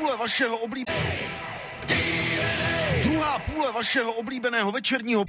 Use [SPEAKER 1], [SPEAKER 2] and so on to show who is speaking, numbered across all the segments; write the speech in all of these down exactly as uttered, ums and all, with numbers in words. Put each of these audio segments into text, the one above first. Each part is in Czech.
[SPEAKER 1] půle vašeho oblíbeného Druhá půle vašeho oblíbeného večerního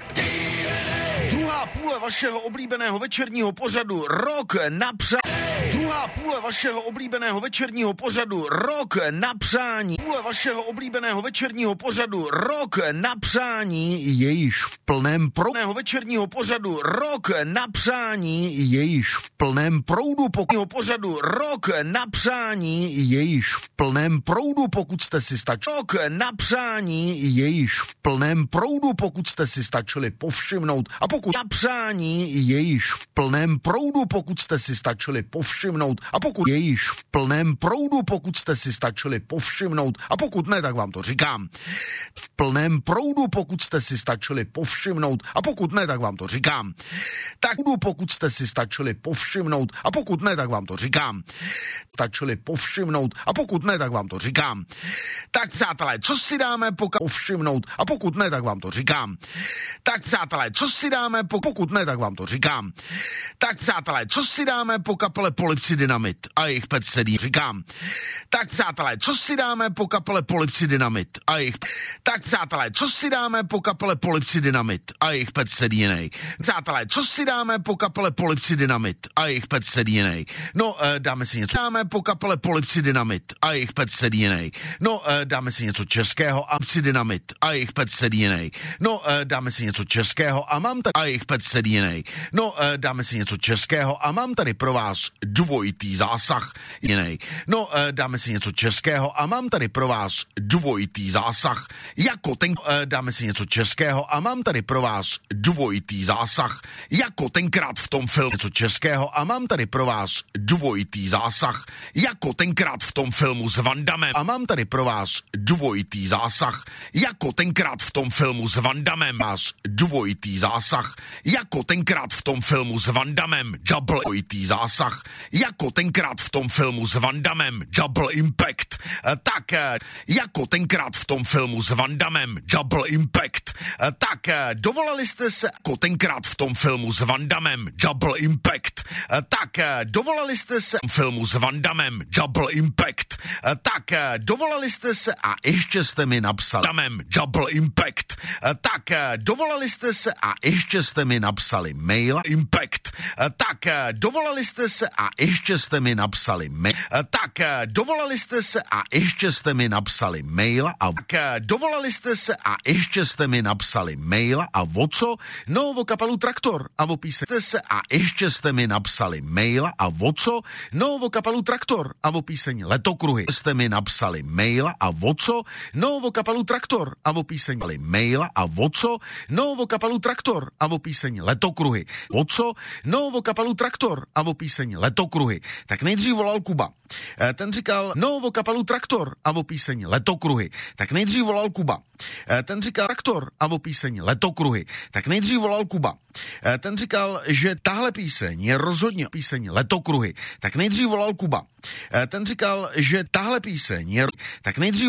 [SPEAKER 1] Druhá půle vašeho oblíbeného večerního pořadu Rok na přání. Druhá půle vašeho oblíbeného večerního pořadu Rok na přání. Půle vašeho oblíbeného večerního pořadu Rok na přání je již v plném proudu. Večerního pořadu Rok na přání je již v plném proudu. Pokud pořadu Rok na přání je již v plném proudu, pokud jste si stačili. Rok na přání je již v plném proudu, pokud jste si stačili povšimnout. A pokud na přání je již v plném proudu, pokud jste si stačili povšimnout. A pokud je již v plném proudu, pokud jste si stačili povšimnout. A pokud ne, tak vám to říkám. V plném proudu, pokud jste si stačili povšimnout. A pokud ne, tak vám to říkám. Tak pokud jste si stačili povšimnout. A pokud ne, tak vám to říkám. Stačili povšimnout. A pokud ne, tak vám to říkám. Tak přátelé, co si dáme poka povšimnout. A pokud ne, tak vám to říkám. Tak přátelé, co si dáme po pokud ne, tak vám to říkám. Tak přátelé, co si dáme po kapele Polypsy Dynamit a jejich Pet sedí říkám. Tak přátelé, co si dáme po kapele Polypsy Dynamit a jejich Tak přátelé, co si dáme po kapele Polypsy Dynamit a jejich Pet sedí Přátelé, co si dáme po kapele Polypsy Dynamit a jejich Pet sedí No, uh, dáme si něco. Dáme po kapele Polypsy Dynamit a jejich Pet sedí No, uh, dáme si něco českého a Polypsy Dynamit a jejich Pet sedí No, uh, dáme si něco českého a mám tady a jejich Pet sedí No, uh, dáme si něco českého a mám tady pro vás dvojitý zásah. Jinej. No, uh, dáme si něco českého a mám tady pro vás dvojitý zásah. Jako ten, uh, dáme si něco českého a mám tady pro vás dvojitý zásah. Jako tenkrát v tom filmu něco českého a mám tady pro vás dvojitý zásah. Jako tenkrát v tom filmu s Van Dammem a mám tady pro vás dvojitý zásah. Jako tenkrát v tom filmu s Van Dammem vás dvojitý zásah. Jako tenkrát v tom filmu s Van Dammem double dvojitý zásah. Jako tenkrát v tom filmu s Van Dammem double impact. E, tak e, jako tenkrát v tom filmu s Van Dammem double impact. E, tak e, dovolali jste se jako tenkrát v tom filmu s Van Dammem double impact. E, tak e, dovolali jste se filmu s Van Dammem double impact. E, tak e, dovolali jste se a ještě jste mi napsali Dammem double impact. E, tak e, dovolali jste se a ještě jste mi napsali mail impact. E, tak e, dovolali jste se a ještě jste mi napsali mail. E, tak e, dovolali jste se a ještě jste mi napsali mail a tak e, dovolali jste se a ještě jste mi napsali mail a o co? No, o kapelu Traktor a o píseň se a ještě jste mi napsali mail a o co? No, o kapelu Traktor a o píseň Letokruhy jste mi napsali mail a o co? No, o kapelu Traktor a o píseň mail a o co? No, o kapelu Traktor a o píseň Letokruhy. O co? No, o kapelu Traktor a o píseň Letokruhy. Tak nejdřív volal Kuba. Ten říkal, no, o kapelu Traktor a o píseň Letokruhy. Tak nejdřív volal Kuba. Ten říkal Traktor a o píseň Letokruhy. Tak nejdřív volal Kuba. Ten říkal, že tahle píseň je rozhodně píseň Letokruhy. Tak nejdřív volal Kuba. Ten říkal, že tahle píseň je tak nejdřív